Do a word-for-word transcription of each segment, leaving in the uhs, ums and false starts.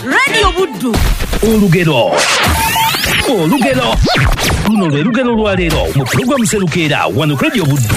Radio Buddu. Olugero. Olugero. Luno lwe lugero lwa leero mu program Serukera wano Radio Buddu.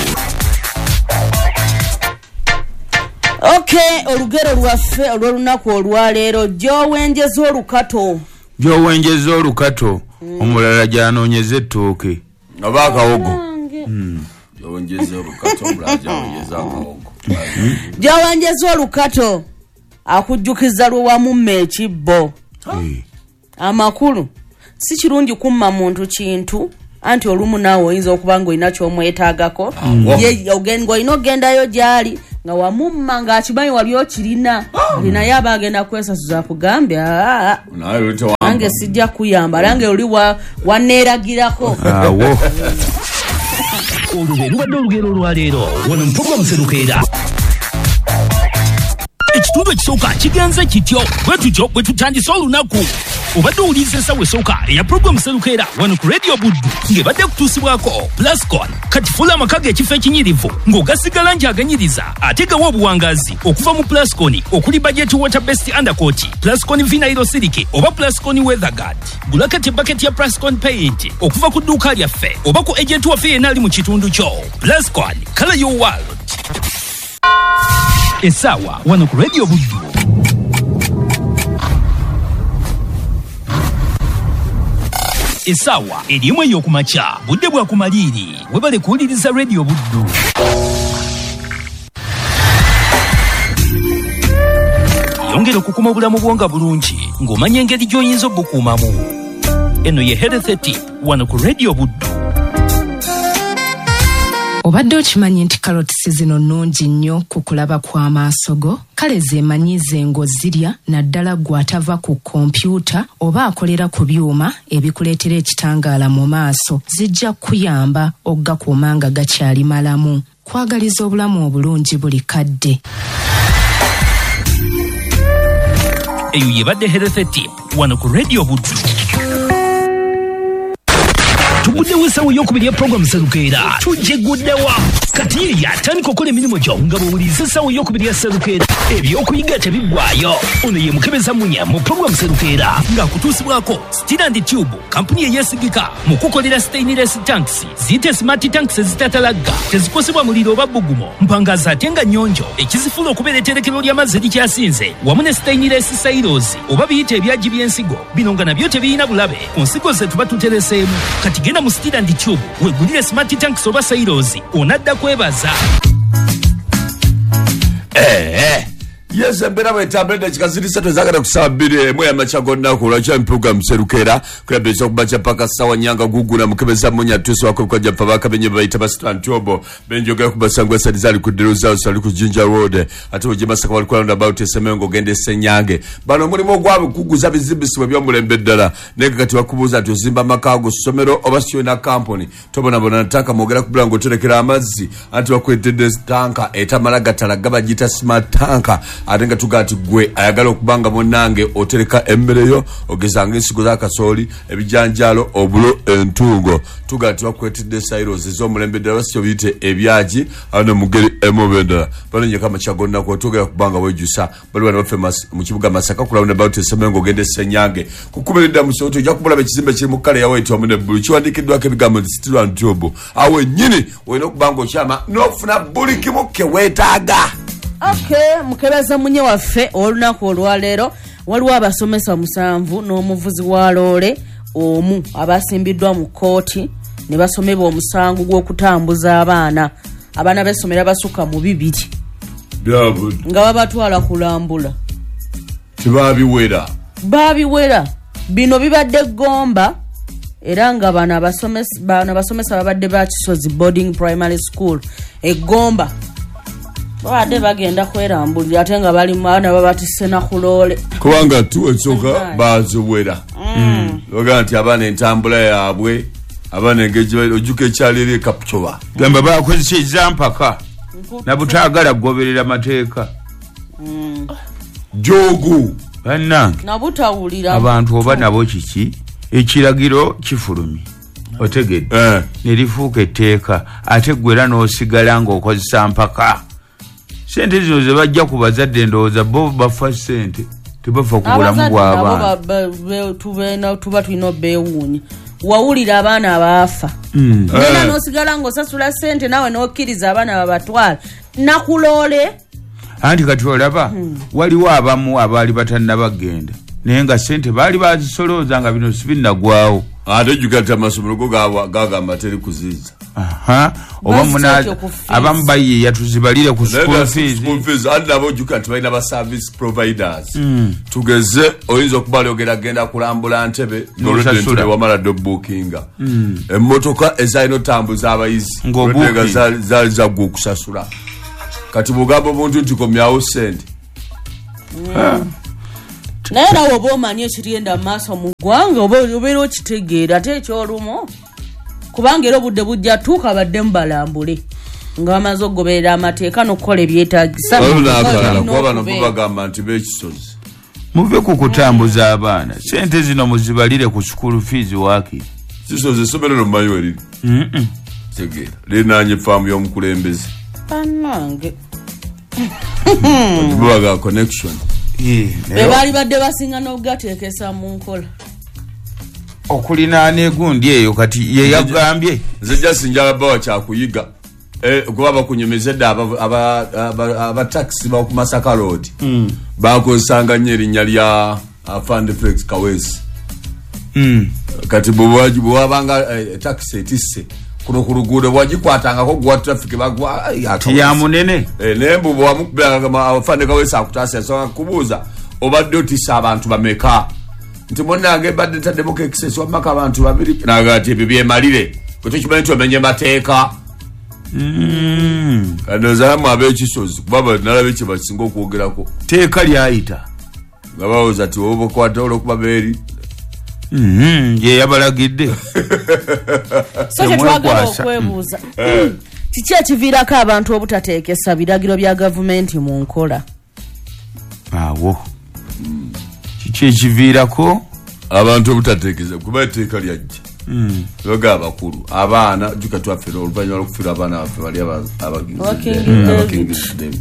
Okay, olugero lwaffe olw'olunaku olwaleero gy'owenjeza olukato. Gy'owenjeza olukato omulala gy'anoonyeza ettooke oba akawogo. Gy'owenjeza olukato omulala gy'anoonyeza akawogo. Gy'owenjeza olukato akujjukiza lwe wamumma ekibbo. Amakulu si kirungi kumma muntu kintu anti olumu naawe oyinza okuba ng'olina ky'omwetaagako ye ogenda ng'olina ogendayo gy'ali nga wamumma ng'akimanyi wali okirina naye aba agenda kwesasuza akugambye nange sijja kuyamba nange oli wanneeragirako. Awo olwo lubadde olugero olwaleero wano mu program Serukera. Ekitundu ekisooka kigenze kityo bwe tutyo bwe tutandise olunaku. Obadde owuliriza essawa esooka eya program Serukera wano ku Radio Buddu ng'ebadde kutuusibwako Plascon kati fuula amaka g'ekifo ekinyirivu ng'ogasigala nti aganyiriza ate gawa obuwangazi okuva mu Plascon okuli budget water based undercoat, Plascon vinyl silike oba Plascon weather guard. Gulaka te bucket ya Plascon paint okuva ku dduuka lyaffe oba ku agent waffe yenna ali mu kitundu kyo. Plascon, color your world. Esawa wano ku Radio Buddu. Esawa erimu ey'okumakya budde bwa kumaliiri webale kuwuliriza Radio Buddu. Yongera okukuma obulamu bwonga bulungi ng'omanya engeri gy'oyinza obukuumamu. Eno ye Health Tip wano ku Radio Buddu. Obadde okimanyi nti carrots zino nnungi nnyo ku kulaba kw'amaaso go? Kale zeemanyize ng'ozirya naddala gw'atava ku kompyuta oba akolera ku byuma ebikuleetera ekitangaala mu maaso zijja kuyamba oggakuuma nga gakyali malamu. Kwagaliza obulamu obulungi buli kadde. Eyo yebadde Health Tip wano ku Radio Buddu. Tuguddewo essawa ey'okubiri ya program Serukera tujeguddewa kati yatandika okukola emirimu gyo nga bw'owuliriza essawa ey'okubiri ya Serukera ebyokuyiga tebiggwaayo. Ono ye Mukebeza Munya mu program Serukera ng'akutuusibwako Steel and Tube kampuni eyeesigika mu kukolera stainless tanks ziyite smart tanks ezitatalagga tezikosebwa muliro oba bbugumo mpangaza ate nga nnyonjo ekizifuula okubeera etterekero ly'amazzi erikyasinze wamu ne stainless silos oba biyite ebyagi by'ensigo bino nga nabyo tebiyina bulabe ku nsigo ze tuba tutereseemu. Kati genda mu Steel and Tube wegulire smart tanks oba silos onadda kwebaza. Eh yes mbera bwetambulira kikaziri satu ezagala kusabire mwe amacha gonna ku lwacha program Serukera kwebeza okubacha paka sawa nyanga gugula Mukebeza Munya tuso wako kwa japa baka benye bayita bastan tobo benjoga kubasangwa sadizali kudiruza usali ku Jinja Road ate uje masaka wali kwanda about esemengo gende senyange bano mulimo gwabe kuguza bizibisibwe byomulembe ddala neka kati wakubuza tuzimba makago somero obasyo na company tobona bona nataka mogera kubulango terekera amazzi ati wakwetede tanka etamalaga talagaba jita smart tanka atenga tugati gwe ayagala okubanga monange otereka emmereyo ogezanga ensigo za kasoli ebijanjalo obulo entungo tugati wakwetede silos ezomulembe ddala basyo biyite ebyaji ano mugeri emobenda balonye kama kyagonna ko tugera kubanga wejusa bali bana famous mu kibuga Masaka kula about esemengo gende senyange kukuberedda musoto ojja kubula ekizimbe kiri mu kale yawe etwa mune bulu kiwandikiddwa ke bigambo Steel and Tube awe nyini wena okubanga okyama nofuna buli kimu ke weetaaga. Okay, Mukebeza Munya waffe olunaku olwaleero waliwo abasomesa musanvu n'omuvuzi wa loole omu abasimbiddwa mu kooti ne basomebwa omusango gw'okutambuza abaana abaana b'essomero basukka mu bibiri nga babatwala kulambula. Tibabiwera babiwera bino bibadde Gomba era nga bana abasomesa bana abasomesa babadde ba Kisozi Boarding Primary School e Gomba bade bagenda kwerambulira ate nga bali mwana babatise na kuloole kubanga tu ekyoka bazuwera mm loga nti abana entambula yabwe abana engeje ojuke kyalire kapchoba gamba bakozesa mpaka na butagala goberera mateeka mm jogu bannange na butawulira abantu oba nabo kiki ekiragiro kifulumi otegedde eh nerifuuka etteeka ate gwera n'osigala ng'okozesa mpaka sente zino ze bajja ku bazadde ndowooza bo bafa sente tebafa ku bulamu bw'abaana tuba tulina beewuunya wawulira abaana abaafa nena n'osigala ng'osasula ssente nawe n'okkiriza abaana babatwala nakuloole anti kati olaba waliwo abamu abaali batannabagenda naye nga ssente baali bazisolooza nga bino sibinnagwawo ate jjukira ti amasomero go gagamba teri kuziiza oba munaza abamu bayiyeya tuzibalire ku school fees andi nabo ojjukira nti balina ba service providers tugeze oyinza okuba ali ogenda genda kulambula ntebe nolwedde wamala dde bookinga emmotoka ezalina otambuza abayizi nga zaali zaggwa okusasula kati bugamba obuntu nti komyawo ssente naye nawe oba omanye ekirigenda mu maaso mu ggwanga obeera okitegeera ate ekyolumu kubanga era obudde bujja tuuka baddemu balambule nga bamaze okugoberera amateeka n'okukola ebyetaagisa bagamba nti bekisozi muve ku kutambuza abaana sente zino muzibalire ku school fees waakiri kisozi essomero nomumanyi we liri tegeera lirinaanye faamu y'omukulembeze bannange baga connection bebaali badde basinga n'okugateekesa mu nkola okulinaana egundi eyo kati ye yagambye nze jasinjala bawa kyakuyiga kuba bakunyumizedde abataxi baku Masaka Road bakozesanga nnyo erinnya lya Afande Felix Kaweesi kati bwewabanga taxi etisse kuno ku luguudo bwagikwatangako gwa traffic bagwa ya munene naye mbu bwamukubanga Afande Kaweesi akutaasa ensonga kubuuza obadde otissa abantu bameka nti munnange badde taddemu excess wamaka abantu babiri nagati ebyo byemalire kwe kimanyi nti omenye mateeka kanozaamu ab'ekisozi kuba nalaba ekyo bakisinga okwogerako teeka lyayita nga bawooza ti woba okwata olwokuba beeri ye yabalagidde so kyetwagala okwebuuza kiki ekiviirako abantu obutateekesa biragiro bya gavumenti mu nkola awo kiki ekiviirako abantu obutateekeza kuba etteeka lyajja baga abakulu abaana jjuka twaffe oluvannyuma lw'okufiirwa abaana baffe bali abakingi David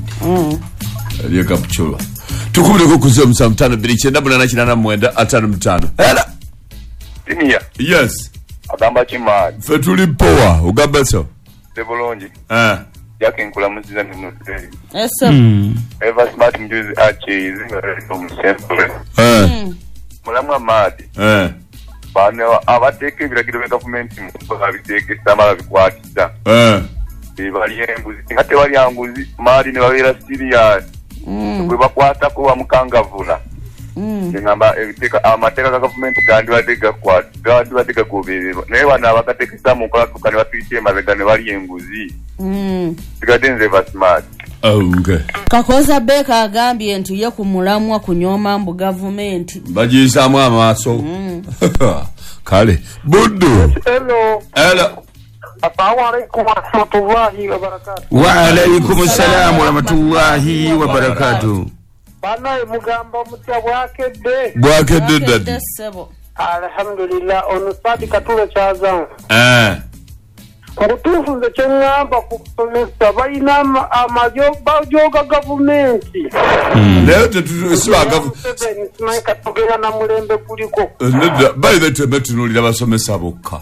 lyekapuculwa tukubireko ku zero musanvu ttaano bbiri kyenda munaana kinaana mwenda ataano mutaano era Tinia. Yes. Agamba kimaadi. Fe tuli poa, ogamba so. Debolonji. Eh. Yake nkula muziza nino today. Yes sir. Mm. Eva smart mjuzi achi zinga reto msemple. Eh. Mulamwa maadi. Eh. Bane abateke biragiro bya government mu babiteke samala bikwatisa. Eh. Bibali embuzi. Ngate wali anguzi maadi ne babera serious. Mm. Kwe bakwata ko bamukangavula. Mm. Ngamba ebiteka amateka ga government gandi bateka kwa gandi bateka gobererwa naye bana bakatekesa mu kola tukane batwite mabega ne bali enguzi mm tigadenze ba smart okay Kakoza Beka agambye nti ye kumulamwa kunyoma mbu government bajisamu amaso mm. Kale buddu hello hello assalamu alaykum wa rahmatullahi wa barakatuh wa alaykum assalam wa rahmatullahi wa barakatuh Bana mugamba mutya bwakedde bwakedde dadi alhamdulillah ono sadi katule chaza eh kutufu nze kyengamba kusomesa bayina amajo bajoga gavumenti leo tetusiba gavumenti simanyi katugera na mulembe kuliko by the time tunulira basomesa bokka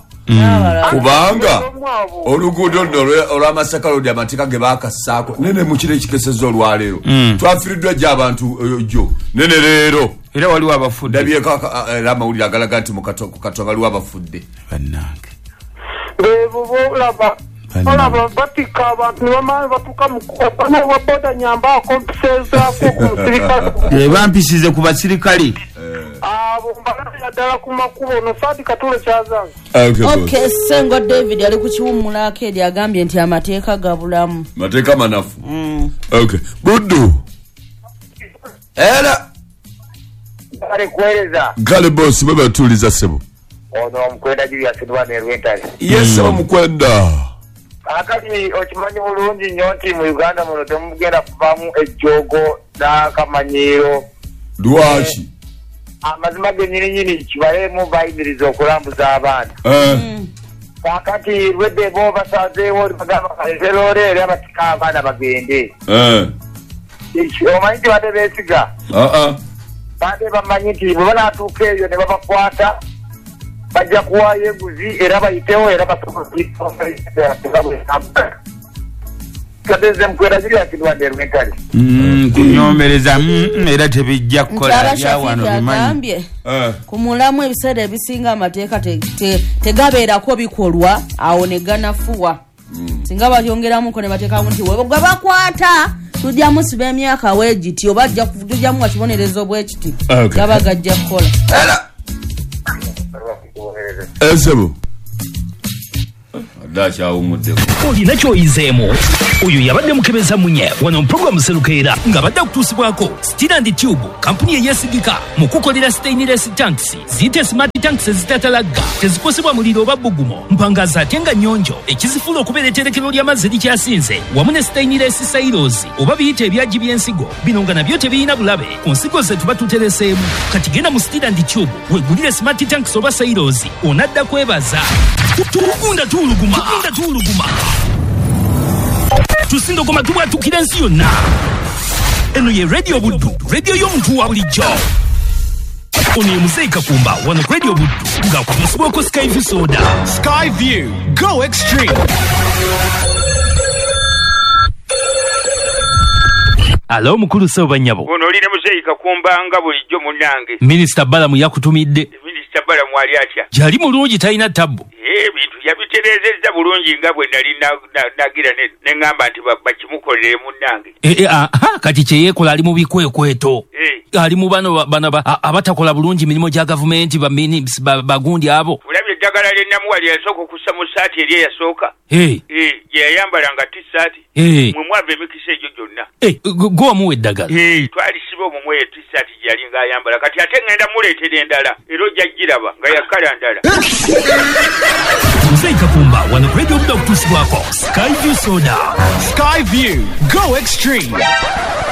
kubanga oluguudo olw'Amasaka Road amateeka ge baakassaako nene mu kiro ekikesezza olwaleero twafiiriddwa gye abantu jjo nene leero era waliwo abafudde ndabyeko era amawulire agalaga nti ku Katonga waliwo abafudde bannange beebo olaba olaba batika abantu ne bamaanyi batuuka mu kubana waboda nyambaako mpiseezaako ku musirikale bampisize ku basirikale abo mbalaya ddala ku makubo no Sadi Katule kyazanga okay Sengo David ali ku kiwummulako eri agambye nti amateeka gabulamu mateeka manafu okay buddu era ale kueleza gale boss baba tuliza sebo ono omukwenda giri yasidwa ne rwentali yes omukwenda akati okimanyi bulungi nnyo nti mu Uganda muno temugenda kuvamu ejjogo n'akamanyiiro lwaki amazima genyininyini kibalemu bayimiriza okulambuza abaana kakati lwedde bo basazeewo bagamba kalezeroole eri abatika abaana bagende omanyi tibadde beesiga bade bamanyi nti bwe banatuuka eyo ne babakwata bajja kuwaayo enguzi era bayitewo era kadeze mkwera ziri akirwadde rwentali kunyomereza era tebijja kukola byawano bimanyi ku mulamu ebiseera ebisinga amateeka tegabeerako bikolwa awo ne ganafuwa singa batyongeramuko ne bateekamu nti gwe bakwata tujja musiba emyaka weegiti oba tujjamu wakibonerezo bwekiti gaba gajja kukola Ezebu Adachawumuddeko olina kyoyizeemu oyo yabadde mukebeza munye wano mpulogulamu Serukeera nga badde kutuusibwako Steel and Tube kampuni eyeesigika mu kukolera stainless tanks ziyite smart tanks ezitatalagga tezikosebwa muliro oba bbugumo mpangaza ate nga nnyonjo ekizifuula okubeera etterekero ly'amazzi likyasinze wamu ne stainless silos oba biyite ebyagi by'ensigo bino nga nabyo tebirina bulabe ku nsigo ze tuba tutereseemu kati genda mu Steel and Tube weegulire smart tanks oba silos onadda kwebaza tugunda tuuluguma tugunda tuuluguma tusindogoma tubwatukira ensi yonna eno ye radio buddu radio y'omuntu wa bulijjo ono ye Muzeeyi Kakumba wano ku radio buddu ng'akutuusibwako Skyview soda. Skyview go extreme. Alo mukulu Sebo Nyabo ono oli ne Muzeeyi Kakumba nga bulijjo munnange Minisita Balamu yakutumidde Minisita Balamu ali atya gyali mulungi talina tabbu ebintu yabiterezezza bulungi nga bwe nali nagira ne ŋŋamba nti bakimukolere munnange aha kati kyeyeekola ali mu bikwekweto ali mu bano bano abatakola bulungi emirimu gya gavumenti bagundi abo olabye eddagala lye namuwali yasooka okussa mu ssaati eri eyasooka gye yayambalanga tisaati mwe mwava emikisa egyo gyonna gwomuwa eddagala twalisiba omumwe eyo tisaati gye yali ng'ayambala kati ate ŋŋenda muleetera endala era ojja giraba nga yakala ndala Muzeeyi Kakumba wano ku radio budda okutuusibwako Skyview soda. Skyview go extreme.